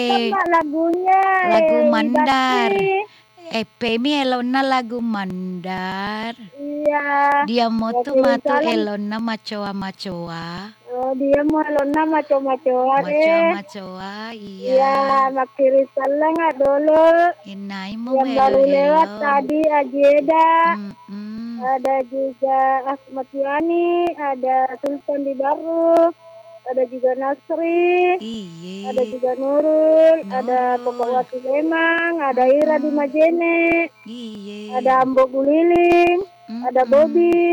Suka mbak lagunya lagu Mandar. Bakti. Pemi elona lagu Mandar. Iya. Dia mau tuh kirim matu salam. elona macoa. Oh, dia mau elona maco-macoa Macoa, iya. Iya, makiri salam dulu. Inai mo Yang baru lewat elo. tadi Ajeda. Mm-mm. Ada juga Asmat Yani, ada Sultan di Baru, ada juga Nasri, Iye. ada juga Nurul, ada Popowati Lemang, ada Ira di Majene, Iye. ada Ambo Guliling, ada Bobi,